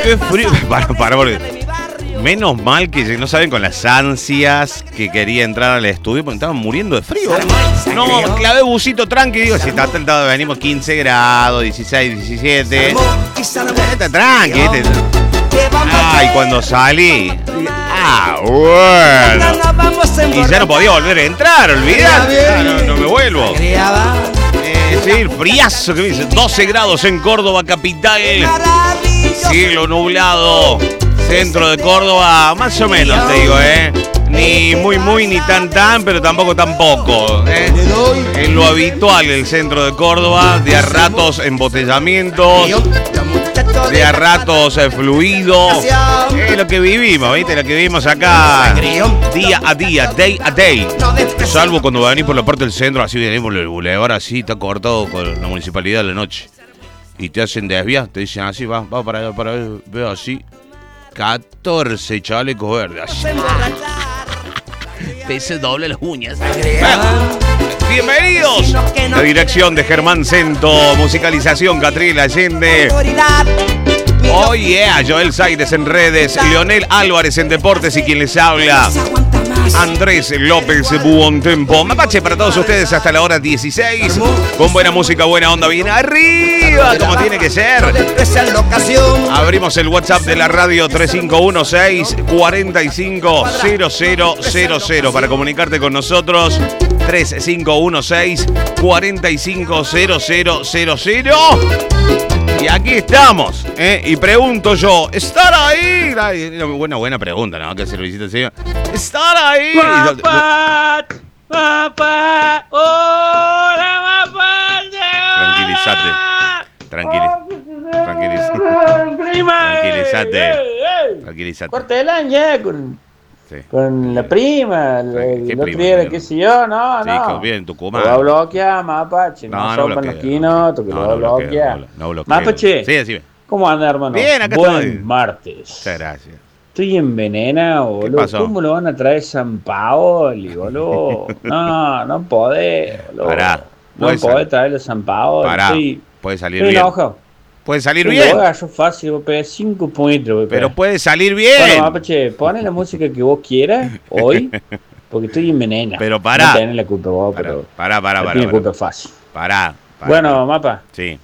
qué frío. Porque menos mal que no saben con las ansias que quería entrar al estudio porque estaban muriendo de frío. No, clavé busito tranqui, digo, si está tentado, venimos 15 grados, 16, 17. Está tranqui, Ay, cuando salí. Bueno. Y ya no podía volver a entrar, olvidate. No me vuelvo. Sí, el friazo que me dice. 12 grados en Córdoba capital. Cielo nublado. Centro de Córdoba, más o menos te digo, Ni muy, ni tan, pero tampoco. Es lo habitual el centro de Córdoba, de a ratos embotellamientos, de a ratos fluido. Es lo que vivimos, ¿viste? Lo que vivimos acá día a día, day a day. Salvo cuando venís por la parte del centro, así venís por el bulevar, así está cortado con la municipalidad de la noche. Y te hacen desviar, te dicen así, va para allá, veo así. 14 chalecos verdes. Te se doble las uñas. Bienvenidos. La dirección de Germán Cento, musicalización Catril Allende. Oh yeah, Joel Saides en redes, Leonel Álvarez en deportes y quien les habla, Andrés López Buontempo. Mapache para todos ustedes hasta la hora 16. Con buena música, buena onda, bien arriba, como tiene que ser. Abrimos el WhatsApp de la radio 3516-450000 para comunicarte con nosotros. 3516-450000. Y aquí estamos, y pregunto yo, ¿estar ahí? Buena pregunta, ¿no? Que servicito señor. ¿Estar ahí? Papá, hola, papá. Tranquilízate. Cortelán ya con la prima, el otro día, qué sé yo, no. Sí, que viene en Tucumán. Lo va a bloquear, Mapache, no sopan los quinotos, que lo va a bloquear. Mapache, sí, decime. ¿Cómo anda, hermano? Bien, acá Buen martes. Muchas gracias. Estoy envenenado, boludo. Pasó? ¿Cómo lo van a traer San Paoli, boludo? No podés, boludo. Pará. No podés traerle San Paoli. Pará, puede salir estoy bien. Enojado. Puede salir Lo bien. agarro fácil, voy a pegar 5 puñetos. Pero puede salir bien. Bueno, Mapache, poné la música que vos quieras hoy, porque estoy envenenado. Pero pará. No tenés la culpa vos, pero Pará. tiene culpa fácil. Pará. Bueno, Mapa. Sí.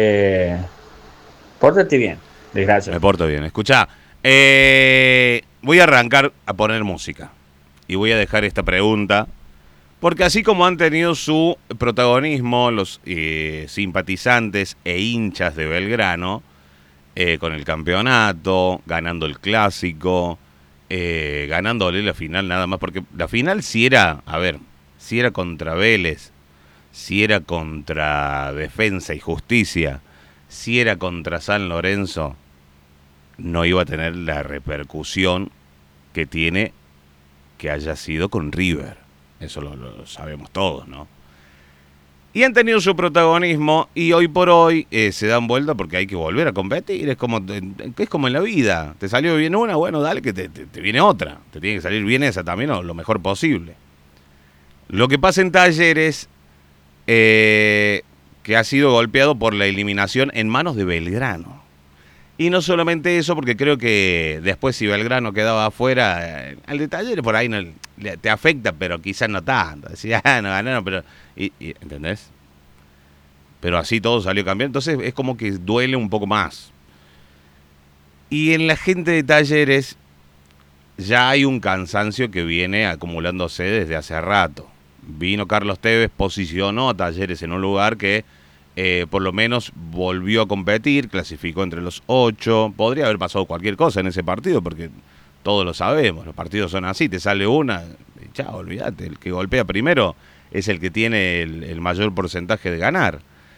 Pórtate bien, desgracia. Me porto bien. Escuchá, voy a arrancar a poner música. Y voy a dejar esta pregunta. Porque así como han tenido su protagonismo los simpatizantes e hinchas de Belgrano, con el campeonato, ganando el clásico, ganándole la final nada más, porque la final si era contra Vélez, si era contra Defensa y Justicia, si era contra San Lorenzo, no iba a tener la repercusión que tiene que haya sido con River. Eso lo sabemos todos, ¿no? Y han tenido su protagonismo y hoy por hoy se dan vuelta porque hay que volver a competir. Es como en la vida. ¿Te salió bien una? Bueno, dale que te viene otra. Te tiene que salir bien esa también o lo mejor posible. Lo que pasa en Talleres, que ha sido golpeado por la eliminación en manos de Belgrano. Y no solamente eso, porque creo que después si Belgrano quedaba afuera, al de Talleres por ahí no, te afecta, pero quizás no tanto. Decía, no ganaron, pero... ¿entendés? Pero así todo salió cambiando. Entonces es como que duele un poco más. Y en la gente de Talleres ya hay un cansancio que viene acumulándose desde hace rato. Vino Carlos Tevez, posicionó a Talleres en un lugar que... por lo menos volvió a competir, clasificó entre los 8. Podría haber pasado cualquier cosa en ese partido, porque todos lo sabemos, los partidos son así, te sale una, chao, olvídate, el que golpea primero es el que tiene el mayor porcentaje de ganar.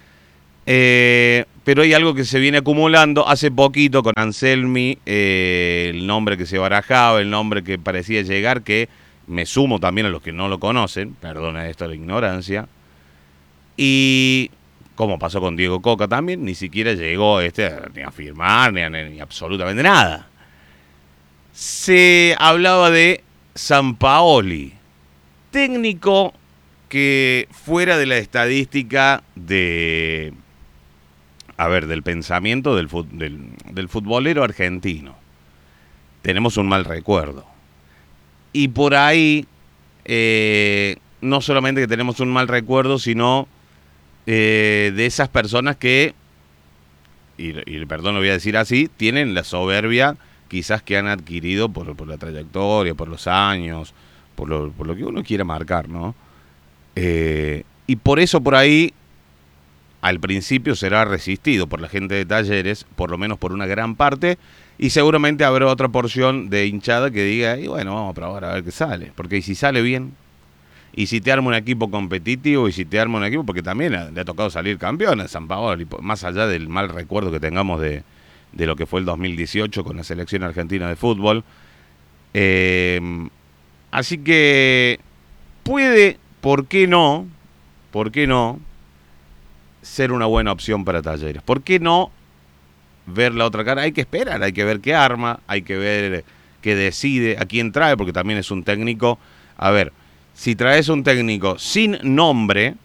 Pero hay algo que se viene acumulando hace poquito con Anselmi, el nombre que se barajaba, el nombre que parecía llegar, que me sumo también a los que no lo conocen, perdona esto la ignorancia, y... como pasó con Diego Coca también, ni siquiera llegó ni a firmar, ni absolutamente nada. Se hablaba de Sampaoli, técnico que fuera de la estadística de a ver, del pensamiento del futbolero argentino. Tenemos un mal recuerdo. Y por ahí, no solamente que tenemos un mal recuerdo, sino de esas personas que, y perdón, lo voy a decir así, tienen la soberbia quizás que han adquirido por la trayectoria, por los años, por lo que uno quiera marcar, ¿no? Y por eso por ahí, al principio será resistido por la gente de Talleres, por lo menos por una gran parte, y seguramente habrá otra porción de hinchada que diga, y bueno, vamos a probar a ver qué sale, porque si sale bien, y si te arma un equipo competitivo, y si te arma un equipo, porque también le ha tocado salir campeón a San Paolo, más allá del mal recuerdo que tengamos de lo que fue el 2018 con la selección argentina de fútbol. Así que puede, ¿por qué no ser una buena opción para Talleres? ¿Por qué no ver la otra cara? Hay que esperar, hay que ver qué arma, hay que ver qué decide, a quién trae, porque también es un técnico. A ver, si traes un técnico sin nombre,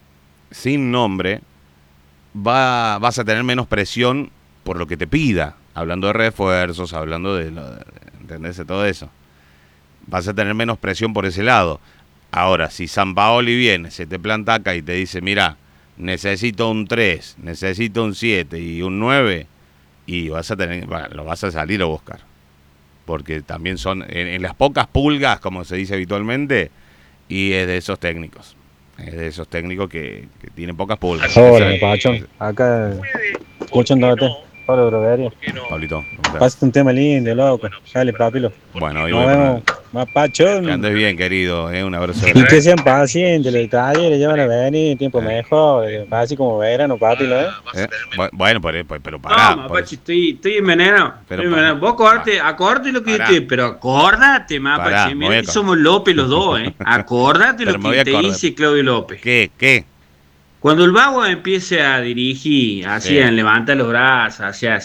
vas a tener menos presión por lo que te pida, hablando de refuerzos, hablando ¿entendés? De todo eso. Vas a tener menos presión por ese lado. Ahora, si Sampaoli viene, se te planta acá y te dice, mira, necesito un 3, necesito un 7 y un 9, y lo vas a salir a buscar. Porque también son, en las pocas pulgas, como se dice habitualmente, y es de esos técnicos. Es de esos técnicos que tienen pocas pulgas. Hola, Pachón. Acá, escuchándote. Hola, Broveria. Pablito, Pásate un tema lindo, loco. Dale, papilo. bueno, hoy nos vemos. Más Pachón. Que andes bien, querido. Un abrazo. Y que sean pacientes, los talleres ya van a venir, tiempo mejor. Así como verano, papilo, Bueno, pero pará. No, Mapache, estoy envenenado. Vos acordate lo que te... Pero acordate, Mapache. Mira que somos López los dos, Acordate lo que te dice Claudio López. ¿Qué? Cuando el vago empiece a dirigir, así, a levantar los brazos,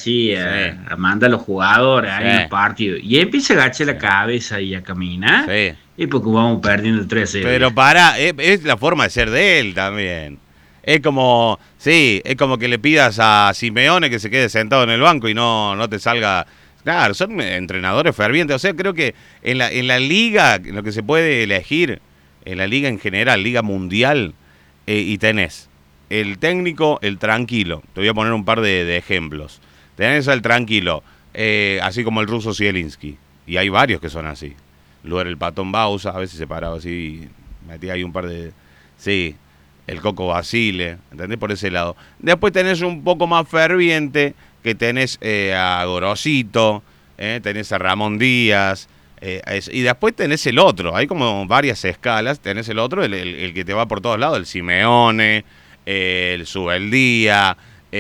a mandar a los jugadores ahí en el partido, y empieza a agachar la cabeza y a caminar, es porque vamos perdiendo 3-0. Pero pará, es la forma de ser de él también. Es como que le pidas a Simeone que se quede sentado en el banco y no te salga. Claro, son entrenadores fervientes. O sea, creo que en la liga, lo que se puede elegir, en la liga en general, liga mundial, y tenés el técnico, el tranquilo. Te voy a poner un par de ejemplos. Tenés al tranquilo, así como el ruso Zielinski. Y hay varios que son así. Luego era el Patón Bausa, a veces se paraba así, metía ahí un par de... Sí, el Coco Basile, ¿entendés? Por ese lado. Después tenés un poco más ferviente, que tenés a Gorosito, tenés a Ramón Díaz, y después tenés el otro, hay como varias escalas, tenés el otro, el que te va por todos lados, el Simeone, el Subeldía,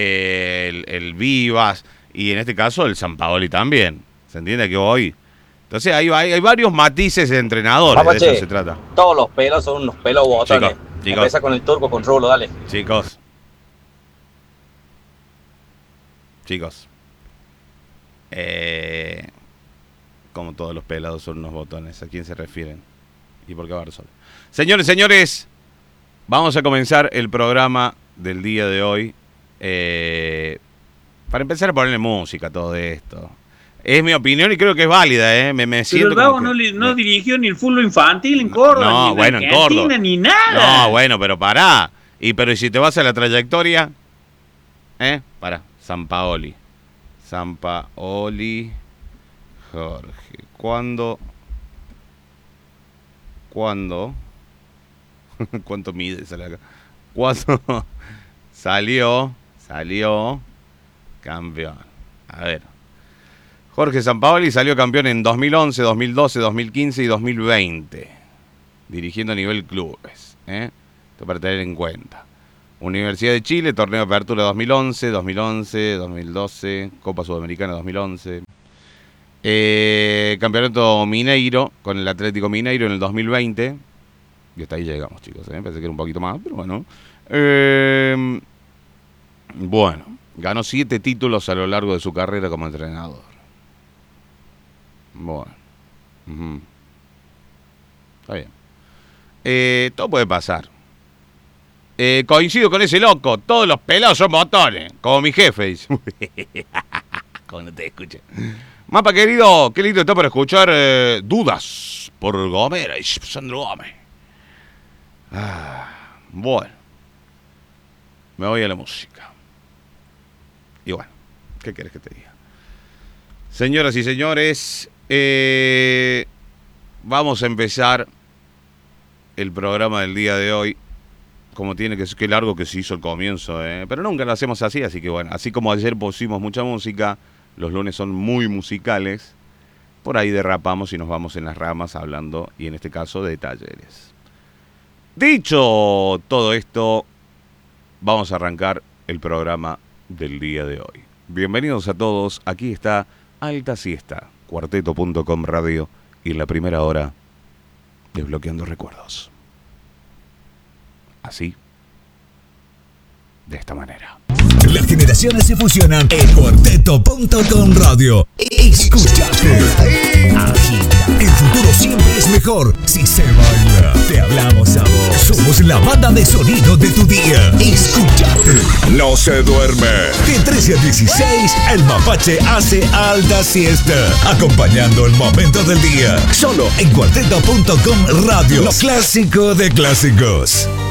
el Vivas, y en este caso el Sampaoli también, ¿se entiende que voy? Entonces hay varios matices de entrenadores, Mapache, de eso se trata. Todos los pelos son unos pelos botones. Chicos. Empieza con el turco, con Rulo, dale. Chicos. Como todos los pelados son unos botones. ¿A quién se refieren? ¿Y por qué Barzol? Señores, vamos a comenzar el programa del día de hoy. Para empezar a ponerle música a todo esto. Es mi opinión y creo que es válida, Me siento. Pero el Vago no dirigió ni el fútbol infantil en Córdoba, no, ni bueno, en Argentina, Córdoba, ni nada. No, bueno, pero pará. Pero si te vas a la trayectoria, pará, Sampaoli, Jorge. ¿Cuándo? ¿Cuánto mide? Sale acá. ¿Cuándo salió campeón? A ver. Jorge Sampaoli salió campeón en 2011, 2012, 2015 y 2020, dirigiendo a nivel clubes. Esto para tener en cuenta. Universidad de Chile, Torneo de Apertura 2011, 2012, Copa Sudamericana 2011. Campeonato Mineiro, con el Atlético Mineiro en el 2020. Y hasta ahí llegamos, chicos. Pensé que era un poquito más, pero bueno. Bueno, ganó 7 títulos a lo largo de su carrera como entrenador. Bueno. Está bien. Todo puede pasar. Coincido con ese loco. Todos los pelados son botones. Como mi jefe, dice. Como no te escucha. Mapa querido, qué lindo está para escuchar Dudas por Gomera y Sandro Gómez. Bueno. Me voy a la música. Y bueno, ¿qué querés que te diga? Señoras y señores, vamos a empezar el programa del día de hoy. Como tiene que ser, qué largo que se hizo el comienzo, pero nunca lo hacemos así que bueno, así como ayer pusimos mucha música, los lunes son muy musicales, por ahí derrapamos y nos vamos en las ramas hablando, y en este caso de talleres. Dicho todo esto, vamos a arrancar el programa del día de hoy. Bienvenidos a todos, aquí está Alta Siesta, Cuarteto.com Radio, y en la primera hora, Desbloqueando Recuerdos. Así, de esta manera. Las generaciones se fusionan en Cuarteto.com Radio. Escuchate. Agita. El futuro siempre es mejor si se baila. Te hablamos a vos. Somos la banda de sonido de tu día. Escuchate. No se duerme. De 13 a 16, el Mapache hace Alta Siesta. Acompañando el momento del día. Solo en Cuarteto.com Radio. Lo clásico de clásicos.